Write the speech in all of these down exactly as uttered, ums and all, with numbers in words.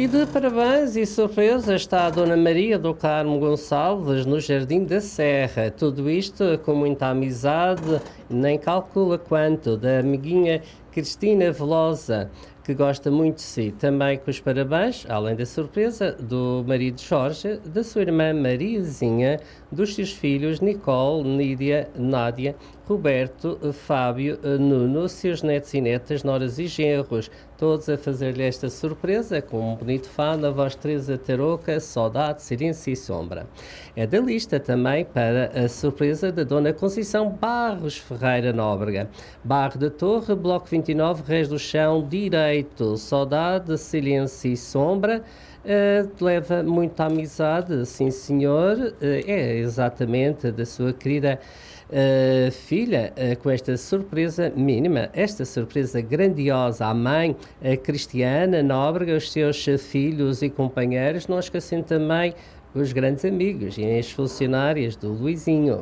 E de parabéns e surpresa está a Dona Maria do Carmo Gonçalves no Jardim da Serra. Tudo isto com muita amizade, nem calcula quanto, da amiguinha Cristina Velosa, que gosta muito de si. Também com os parabéns, além da surpresa, do marido Jorge, da sua irmã Mariazinha, dos seus filhos Nicole, Nídia, Nádia, Roberto, Fábio, Nuno, seus netos e netas, noras e genros, todos a fazer-lhe esta surpresa com um bonito fado na voz Teresa Tarouca, Saudade, Silêncio e Sombra. É da lista também para a surpresa da Dona Conceição Barros Ferreira Nóbrega. Barro da Torre, Bloco vinte e nove, Reis do Chão, Direito, Saudade, Silêncio e Sombra. Uh, leva muita amizade, sim senhor, uh, é exatamente da sua querida uh, filha, uh, com esta surpresa mínima, esta surpresa grandiosa à mãe, a Cristiana Nóbrega, os seus filhos e companheiros, não esquecendo também os grandes amigos e as funcionárias do Luizinho.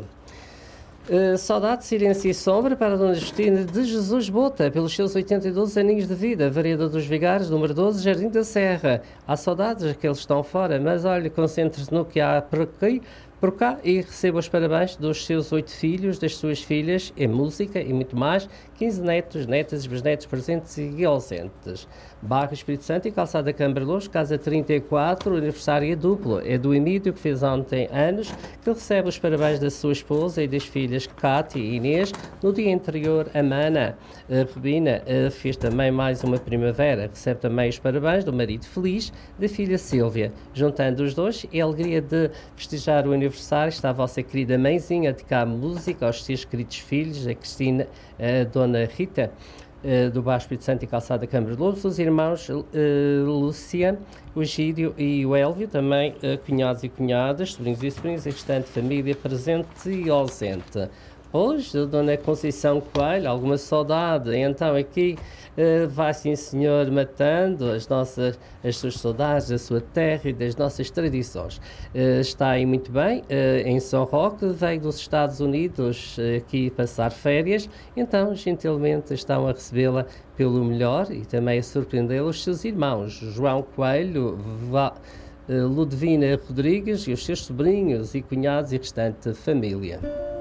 Uh, saudade, silêncio e sombra para a Dona Justina de Jesus Bota, pelos seus oitenta e dois aninhos de vida, Vareda dos Vigares, número doze, Jardim da Serra. Há saudades que eles estão fora, mas olha, concentre-se no que há por aqui, por cá, e receba os parabéns dos seus oito filhos, das suas filhas, em música e muito mais, quinze netos, netas, bisnetos presentes e ausentes. Barra Espírito Santo e Calçada Câmara Louros, casa trinta e quatro, aniversário é duplo, é do Emílio, que fez ontem anos, que recebe os parabéns da sua esposa e das filhas Cátia e Inês. No dia anterior, a Mana a Rubina a, fez também mais uma primavera, recebe também os parabéns do marido feliz, da filha Sílvia. Juntando os dois, é a alegria de festejar o aniversário, está a vossa querida mãezinha a tocar música aos seus queridos filhos, a Cristina, a Dona Rita, Uh, do Baixo Espírito Santo e Calçada Câmara de Louros, os irmãos uh, Lúcia, o Gídio e o Élvio, também uh, cunhados e cunhadas, sobrinhos e sobrinhas, a restante família presente e ausente. Hoje, a Dona Conceição Coelho, alguma saudade, então aqui uh, vai sim senhor matando as nossas, as suas saudades da sua terra e das nossas tradições. Uh, está aí muito bem, uh, em São Roque, veio dos Estados Unidos uh, aqui passar férias, então gentilmente estão a recebê-la pelo melhor e também a surpreendê-la os seus irmãos, João Coelho, Va uh, Ludovina Rodrigues e os seus sobrinhos e cunhados e restante família.